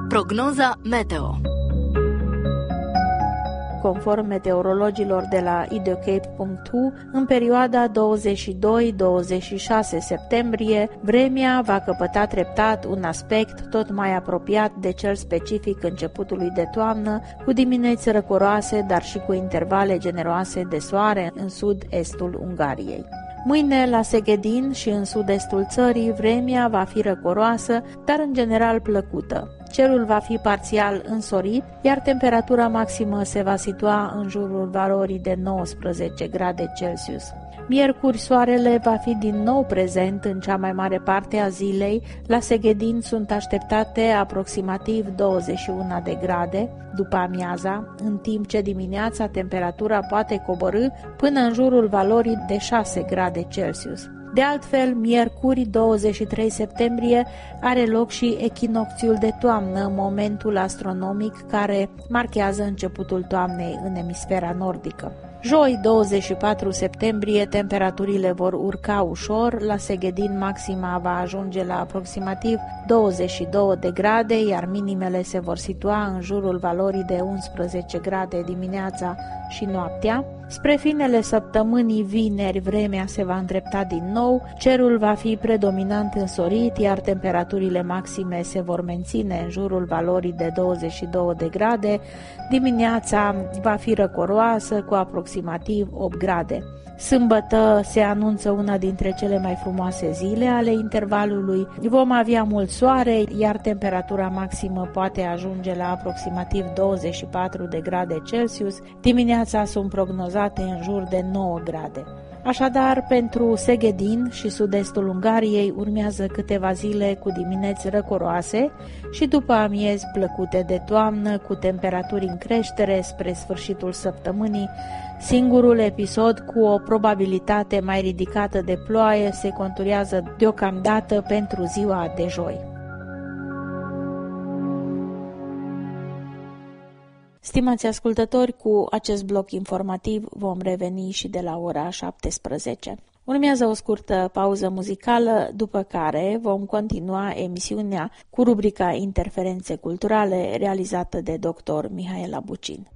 Prognoza meteo. Conform meteorologilor de la ideocape.hu, în perioada 22-26 septembrie, vremea va căpăta treptat un aspect tot mai apropiat de cel specific începutului de toamnă, cu dimineți răcoroase, dar și cu intervale generoase de soare în sud-estul Ungariei. Mâine, la Seghedin și în sud-estul țării, vremea va fi răcoroasă, dar în general plăcută. Cerul va fi parțial însorit, iar temperatura maximă se va situa în jurul valorii de 19 grade Celsius. Miercuri, soarele va fi din nou prezent în cea mai mare parte a zilei. La Seghedin sunt așteptate aproximativ 21 de grade după amiaza, în timp ce dimineața temperatura poate coborî până în jurul valorii de 6 grade Celsius. De altfel, miercuri 23 septembrie are loc și echinocțiul de toamnă, momentul astronomic care marchează începutul toamnei în emisfera nordică. Joi, 24 septembrie, temperaturile vor urca ușor, la Seghedin maxima va ajunge la aproximativ 22 de grade, iar minimele se vor situa în jurul valorii de 11 grade dimineața și noaptea. Spre finele săptămânii vineri, vremea se va îndrepta din nou, cerul va fi predominant însorit, iar temperaturile maxime se vor menține în jurul valorii de 22 de grade, dimineața va fi răcoroasă cu aproximativ 8 grade. Sâmbătă se anunță una dintre cele mai frumoase zile ale intervalului. Vom avea mult soare, iar temperatura maximă poate ajunge la aproximativ 24 de grade Celsius. Dimineața sunt prognozate în jur de 9 grade. Așadar, pentru Seghedin și sud-estul Ungariei urmează câteva zile cu dimineți răcoroase și după amiezi plăcute de toamnă, cu temperaturi în creștere spre sfârșitul săptămânii. Singurul episod cu o probabilitate mai ridicată de ploaie se conturează deocamdată pentru ziua de joi. Stimați ascultători, cu acest bloc informativ vom reveni și de la ora 17. Urmează o scurtă pauză muzicală, după care vom continua emisiunea cu rubrica Interferențe culturale realizată de dr. Mihaela Bucin.